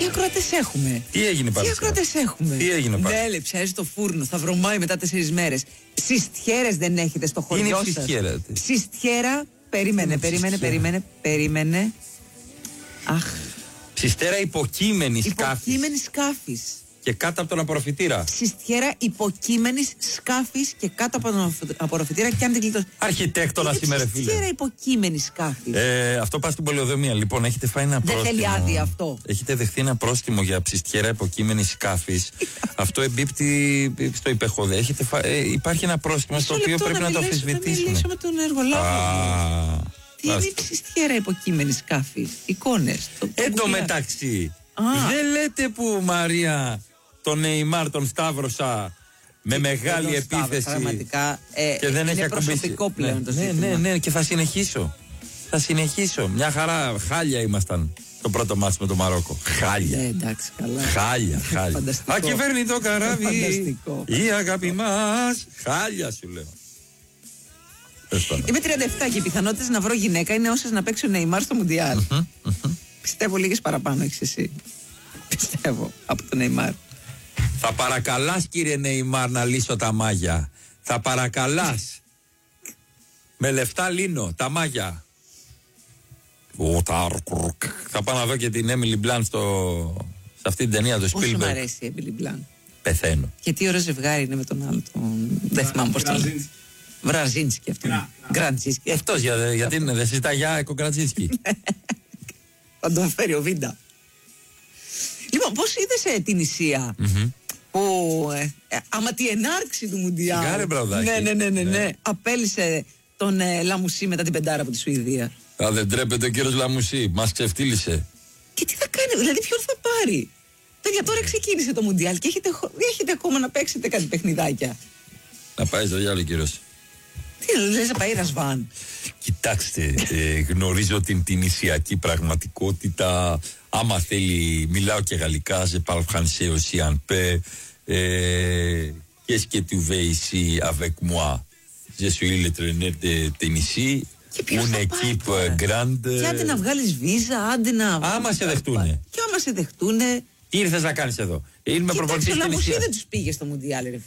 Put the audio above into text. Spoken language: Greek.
ακροατές έχουμε. Τι έγινε πάλι? Τι ακροατές έχουμε. Τι έγινε πάλι? Ναι, ψιάζει το φούρνο, θα βρωμάει μετά 4 μέρες. Συστιέρες δεν έχετε στο χωριό σας? Είναι συστιέρα. Συστιέρα, περίμενε. Αχ. Συστέρα υποκείμενη σκάφης. Υποκείμενη σκάφης. Και κάτω από τον απορροφητήρα. Συστιέρα υποκείμενης σκάφης και κάτω από τον απορροφητήρα και αν την κλειτώσει. Αρχιτέκτονα σήμερα, φίλε. Συστιέρα υποκείμενης σκάφης. Αυτό πάει στην πολεοδομία. Λοιπόν, έχετε φάει ένα πρόστιμο. Δεν θέλει άδεια αυτό. Έχετε δεχθεί ένα πρόστιμο για ψιστιέρα υποκείμενης σκάφης. Αυτό εμπίπτει στο υπεχοδέ. Υπάρχει ένα πρόστιμο στο οποίο πρέπει να το αμφισβητήσουμε. Να μιλήσω με τον εργολάβο. Τι είναι η ψιστιέρα υποκείμενη σκάφη? Εικόνες. Εν τω μεταξύ, δεν λέτε που Μαρία τον Νεϊμάρ τον σταύρωσα με μεγάλη επίθεση πραγματικά, και δεν έχει ακουμπήσει. Προσωπικό πλέον το ζήτημα. Ναι, και θα συνεχίσω. Μια χαρά, χάλια ήμασταν το πρώτο μάτς με το Μαρόκο. Χάλια. Εντάξει, καλά. Χάλια. Ακυβέρνει το καράβι. Η αγάπη μας. Χάλια σου λέω. Είμαι 37 και οι πιθανότητες να βρω γυναίκα είναι όσες να παίξει ο Νεϊμάρ στο Μουντιάλ. Πιστεύω λίγες παραπάνω έχεις εσύ. Πιστεύω από τον Νεϊμάρ. Θα παρακαλάς, κύριε Νεϊμάρ, να λύσω τα μάγια. Θα παρακαλάς. Με λεφτά λύνω τα μάγια. Θα πάω να δω και την Έμιλι Μπλάν σε αυτή την ταινία του Σπίλμπεργκ. Πόσο μου αρέσει η Έμιλι Μπλάν. Πεθαίνω. Και τι ωραίο ζευγάρι είναι με τον άλλο. Δεν θυμάμαι πώς το λέει. Βραζίνσκι αυτό. Γκραντζίνσκι. Αυτός γιατί δεν συζητά για Γκραντζίνσκι. Θα τον φέρει ο Βίντα. Λοιπόν, πώς είδες την Ισία που άμα τη ενάρξη του Μουντιάλ. Σιγάρε μπραδάκι. Ναι. Απέλησε τον Λαμουσί μετά την πεντάρα από τη Σουηδία. Δεν τρέπεται ο κύριος Λαμουσί. Μας ξεφτύλισε. Και τι θα κάνει, δηλαδή ποιον θα πάρει? Παιδιά, τώρα ξεκίνησε το Μουντιάλ και έχετε ακόμα να παίξετε κάτι παιχνιδάκια. Να πάει στο διάλογο, κύριος. Τι λες, να πάει Ρασβάν? Κοιτάξτε, γνωρίζω την τινησιακή πραγματικότητα. Άμα θέλει, μιλάω και γαλλικά. Je parle français aussi un peu. Qu'est-ce que tu veux ici avec moi? Je suis le traîneur de Tennessee. Une équipe grande. Και άντε να βγάλεις βίζα, άντε να. Άμα σε δεχτούνε. Και άμα σε δεχτούνε. Τι ήρθες να κάνεις εδώ? Είναι με προπονητής στην Ισία. Ο Λαμουσί δεν τους πήγε στο Μουντιάλ, ρε